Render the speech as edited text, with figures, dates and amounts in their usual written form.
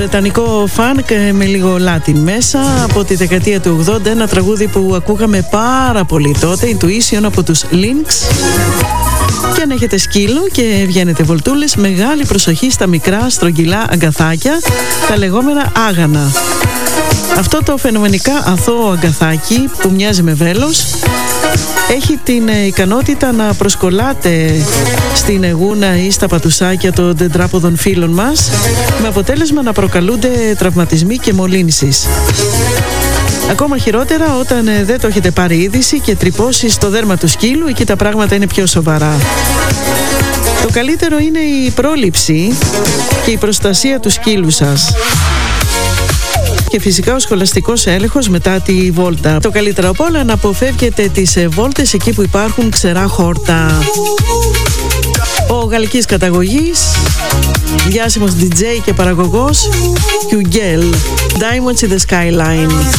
Βρετανικό φανκ με λίγο Latin μέσα από τη δεκαετία του 80, ένα τραγούδι που ακούγαμε πάρα πολύ τότε, Intuition από τους Lynx. Και αν έχετε σκύλο και βγαίνετε βολτούλες, μεγάλη προσοχή στα μικρά στρογγυλά αγκαθάκια, τα λεγόμενα άγανα. Αυτό το φαινομενικά αθώο αγκαθάκι που μοιάζει με βέλος έχει την ικανότητα να προσκολάται στην γούνα ή στα πατουσάκια των τετράποδων φίλων μας, με αποτέλεσμα να προκαλούνται τραυματισμοί και μολύνσεις. Ακόμα χειρότερα όταν δεν το έχετε πάρει είδηση και τρυπώσει στο δέρμα του σκύλου, εκεί τα πράγματα είναι πιο σοβαρά. Το καλύτερο είναι η πρόληψη και η προστασία του σκύλου σας. Και φυσικά ο σχολαστικός έλεγχος μετά τη βόλτα. Το καλύτερο απ' όλα να αποφεύγετε τις βόλτες εκεί που υπάρχουν ξερά χόρτα. Ο γαλλικής καταγωγής, διάσημος DJ και παραγωγός Hugel, Diamonds in the Skyline.